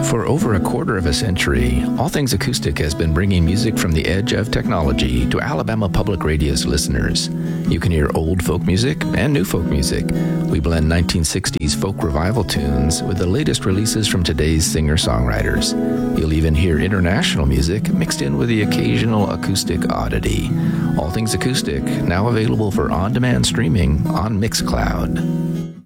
For over a quarter of a century, All Things Acoustic has been bringing music from the edge of technology to Alabama Public Radio's listeners. You can hear old folk music and new folk music. We blend 1960s folk revival tunes with the latest releases from today's singer-songwriters. You'll even hear international music mixed in with the occasional acoustic oddity. All Things Acoustic, now available for on-demand streaming on Mixcloud.